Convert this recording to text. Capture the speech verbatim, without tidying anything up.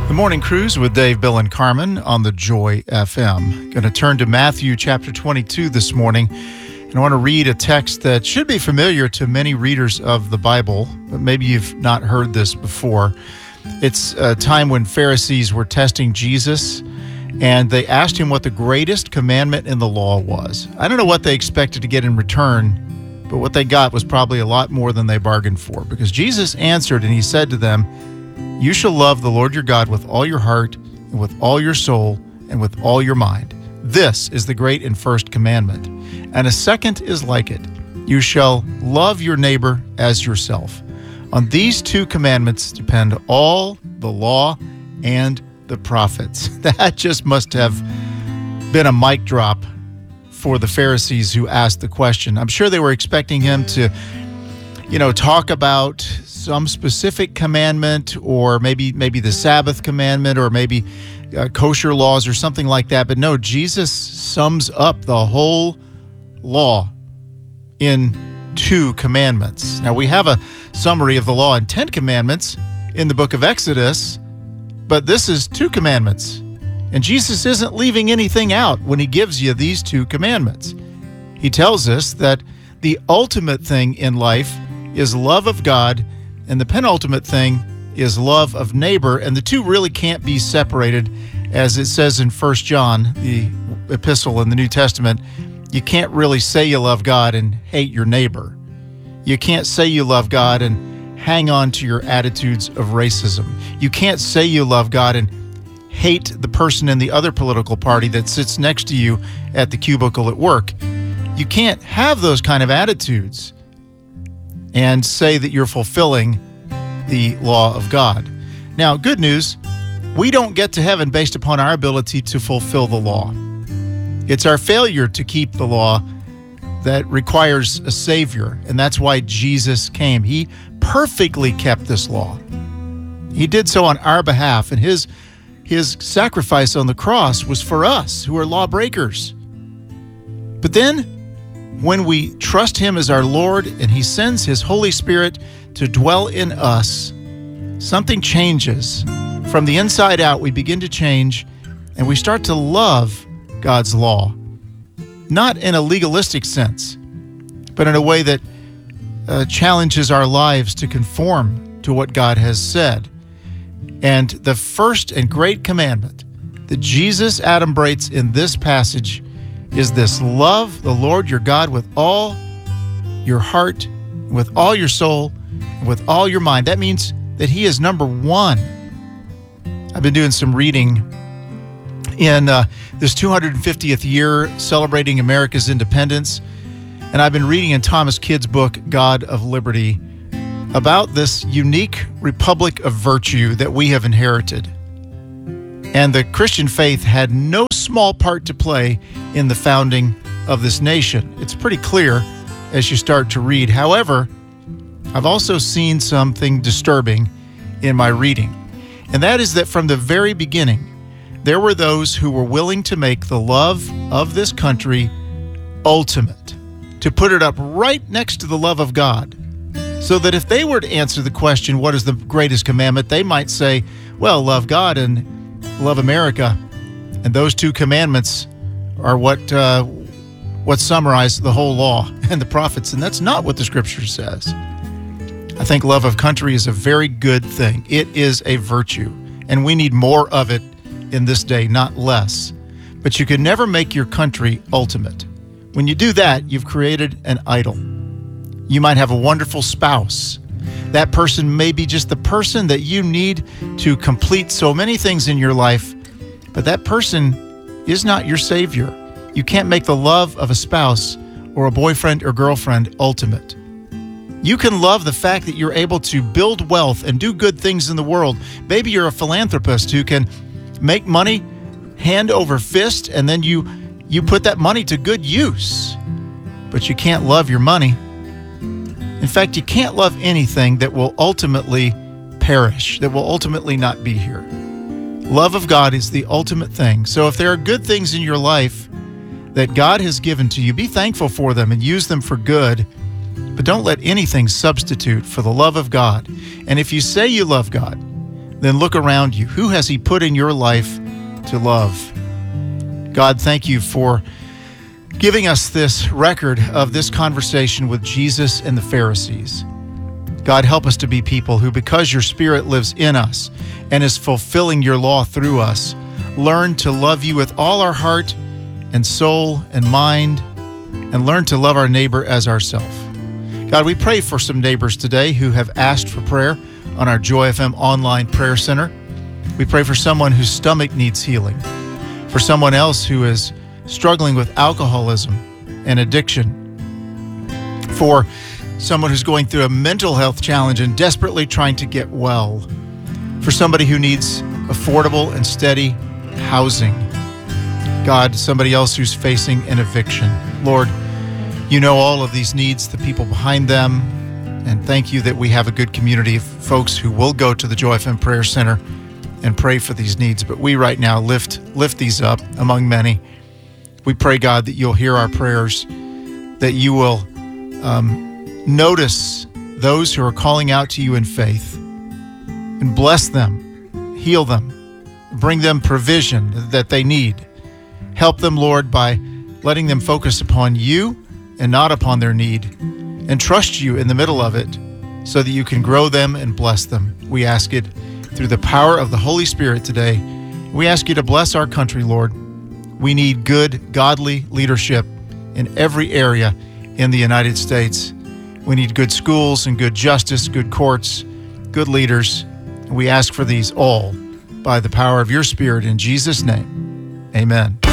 The Morning Cruise with Dave, Bill, and Carmen on the Joy F M. Going to turn to Matthew chapter twenty-two this morning, and I want to read a text that should be familiar to many readers of the Bible, but maybe you've not heard this before. It's a time when Pharisees were testing Jesus, and they asked him what the greatest commandment in the law was. I don't know what they expected to get in return, but what they got was probably a lot more than they bargained for, because Jesus answered and he said to them, "You shall love the Lord your God with all your heart, and with all your soul, and with all your mind. This is the great and first commandment. And a second is like it. You shall love your neighbor as yourself. On these two commandments depend all the law and the prophets." That just must have been a mic drop for the Pharisees who asked the question. I'm sure they were expecting him to, you know, talk about some specific commandment, or maybe maybe the Sabbath commandment, or maybe uh, kosher laws or something like that. But no, Jesus sums up the whole law in two commandments. Now, we have a summary of the law in Ten Commandments in the book of Exodus, but this is two commandments. And Jesus isn't leaving anything out when he gives you these two commandments. He tells us that the ultimate thing in life is love of God, and the penultimate thing is love of neighbor, and the two really can't be separated. As it says in First John, the epistle in the New Testament, you can't really say you love God and hate your neighbor. You can't say you love God and hang on to your attitudes of racism. You can't say you love God and hate the person in the other political party that sits next to you at the cubicle at work. You can't have those kind of attitudes and say that you're fulfilling the law of God. Now, good news, we don't get to heaven based upon our ability to fulfill the law. It's our failure to keep the law that requires a Savior, and that's why Jesus came. He perfectly kept this law. He did so on our behalf, and his, his sacrifice on the cross was for us who are lawbreakers. But then, when we trust him as our Lord and he sends his Holy Spirit to dwell in us, something changes. From the inside out, we begin to change, and we start to love God's law. Not in a legalistic sense, but in a way that uh, challenges our lives to conform to what God has said. And the first and great commandment that Jesus adumbrates in this passage is this: love the Lord your God with all your heart, with all your soul, and with all your mind. That means that he is number one. I've been doing some reading in uh, this two hundred fiftieth year celebrating America's independence, and I've been reading in Thomas Kidd's book, God of Liberty, about this unique republic of virtue that we have inherited. And the Christian faith had no small part to play in the founding of this nation. It's pretty clear as you start to read. However, I've also seen something disturbing in my reading, and that is that from the very beginning, there were those who were willing to make the love of this country ultimate, to put it up right next to the love of God, so that if they were to answer the question, what is the greatest commandment, they might say, well, love God and love America. And those two commandments are what uh, what summarize the whole law and the prophets, and that's not what the scripture says. I think love of country is a very good thing. It is a virtue, and we need more of it in this day, not less. But you can never make your country ultimate. When you do that, you've created an idol. You might have a wonderful spouse. That person may be just the person that you need to complete so many things in your life, but that person is not your Savior. You can't make the love of a spouse or a boyfriend or girlfriend ultimate. You can love the fact that you're able to build wealth and do good things in the world. Maybe you're a philanthropist who can make money hand over fist, and then you, you put that money to good use. But you can't love your money. In fact, you can't love anything that will ultimately perish, that will ultimately not be here. Love of God is the ultimate thing. So if there are good things in your life that God has given to you, be thankful for them and use them for good, but don't let anything substitute for the love of God. And if you say you love God, then look around you. Who has he put in your life to love? God, thank you for giving us this record of this conversation with Jesus and the Pharisees. God, help us to be people who, because your Spirit lives in us and is fulfilling your law through us, learn to love you with all our heart and soul and mind, and learn to love our neighbor as ourselves. God, we pray for some neighbors today who have asked for prayer on our Joy F M online prayer center. We pray for someone whose stomach needs healing, for someone else who is struggling with alcoholism and addiction, for someone who's going through a mental health challenge and desperately trying to get well, for somebody who needs affordable and steady housing. God, somebody else who's facing an eviction. Lord, you know all of these needs, the people behind them, and thank you that we have a good community of folks who will go to the Joy F M Prayer Center and pray for these needs. But we right now lift lift these up among many. We pray, God, that you'll hear our prayers, that you will um, notice those who are calling out to you in faith and bless them, heal them, bring them provision that they need. Help them, Lord, by letting them focus upon you and not upon their need, and trust you in the middle of it so that you can grow them and bless them. We ask it through the power of the Holy Spirit today. We ask you to bless our country, Lord. We need good, godly leadership in every area in the United States. We need good schools and good justice, good courts, good leaders. We ask for these all by the power of your Spirit in Jesus' name. Amen.